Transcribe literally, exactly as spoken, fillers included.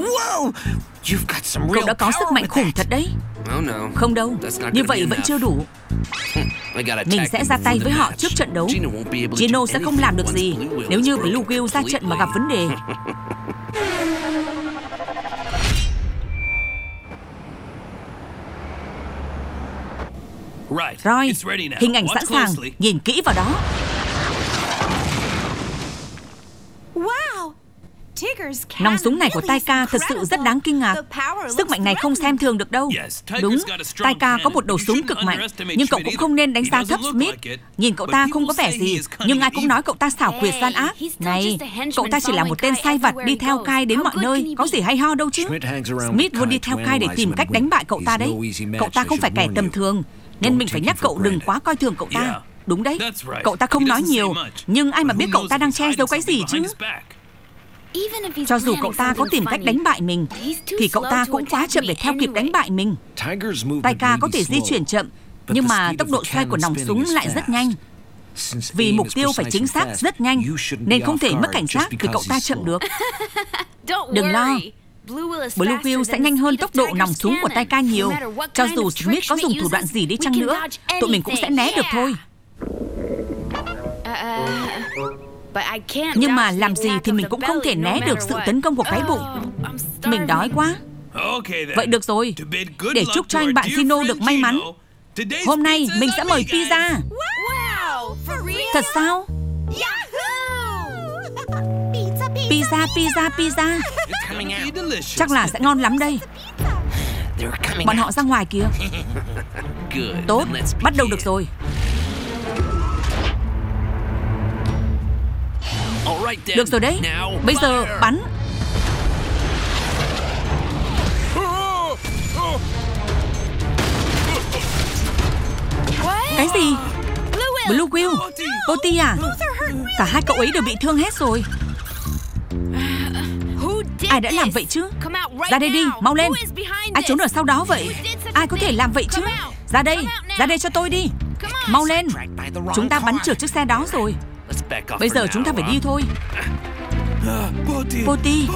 Cậu đã có sức mạnh khủng thật đấy. Không đâu, như vậy vẫn chưa đủ. Mình sẽ ra tay với họ trước trận đấu. Gino sẽ không làm được gì nếu như Blue Will ra trận mà gặp vấn đề. Rồi, hình ảnh sẵn sàng, nhìn kỹ vào đó. Nòng súng này của Taika thật sự rất đáng kinh ngạc. Sức mạnh này không xem thường được đâu. Đúng, Taika có một đầu súng cực mạnh, nhưng cậu cũng không nên đánh giá thấp Smith. Nhìn cậu ta không có vẻ gì, nhưng ai cũng nói cậu ta xảo quyệt gian ác. Này, cậu ta chỉ là một tên sai vặt đi theo Kai đến mọi nơi, có gì hay ho đâu chứ. Smith luôn đi theo Kai để tìm cách đánh bại cậu ta đấy. Cậu ta không phải kẻ tầm thường, nên mình phải nhắc cậu đừng quá coi thường cậu ta. Đúng đấy, cậu ta không nói nhiều, nhưng ai mà biết cậu ta đang che giấu cái gì chứ. Cho dù cậu ta có tìm cách đánh bại mình, thì cậu ta cũng quá chậm để theo kịp đánh bại mình. Taika có thể di chuyển chậm, nhưng mà tốc độ xoay của nòng súng lại rất nhanh. Vì mục tiêu phải chính xác rất nhanh, nên không thể mất cảnh giác vì cậu ta chậm được. Đừng lo, Blue Will sẽ nhanh hơn tốc độ nòng súng của Taika nhiều. Cho dù Smith có dùng thủ đoạn gì đi chăng nữa, tụi mình cũng sẽ né được thôi. Nhưng mà làm gì thì mình cũng không thể né được sự tấn công của cái bụng. Mình đói quá. Vậy được rồi, để chúc cho anh bạn Gino được may mắn, hôm nay mình sẽ mời pizza. Thật sao? Pizza, pizza, pizza. Chắc là sẽ ngon lắm đây. Bọn họ ra ngoài kìa. Tốt, bắt đầu được rồi. Được rồi đấy, bây giờ bắn. Cái gì? Blue Will, Poti à? Cả hai cậu ấy đều bị thương hết rồi. Ai đã làm vậy chứ? Ra đây đi, mau lên. Ai trốn ở sau đó vậy? Ai có thể làm vậy chứ? Ra đây, ra đây cho tôi đi. Mau lên. Chúng ta bắn trượt chiếc xe đó rồi. Bây giờ chúng ta phải đi thôi. Poti,